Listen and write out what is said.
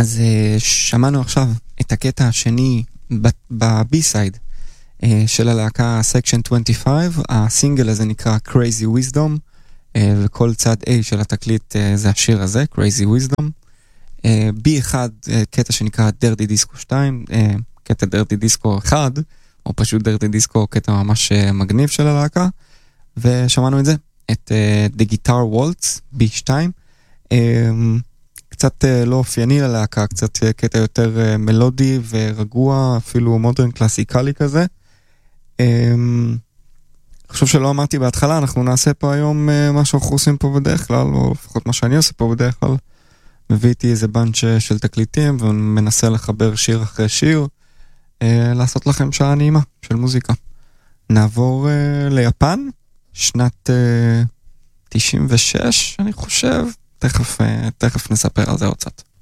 אז שמענו עכשיו את הקטע השני בבי-סייד של הלהקה Section 25, הסינגל הזה נקרא Crazy Wisdom, וכל צד A של התקליט זה השיר הזה, Crazy Wisdom. B1 קטע שנקרא Dirty Disco 2, קטע Dirty Disco 1, או פשוט Dirty Disco, קטע ממש מגניב של הלהקה, ושמענו את זה, את The Guitar Waltz, B2, קצת לא אופייני ללהקה, קצת קטע יותר מלודי ורגוע, אפילו מודרן קלאסיקלי כזה. חשוב שלא אמרתי בהתחלה, אנחנו נעשה פה היום מה שאנחנו עושים פה בדרך כלל, או לפחות מה שאני עושה פה בדרך כלל. מביא איתי איזה בנץ' של תקליטים, ומנסה לחבר שיר אחרי שיר, לעשות לכם שעה נעימה של מוזיקה. נעבור ליפן, שנת 96, אני חושב. תכף נספר על זה עוד קצת.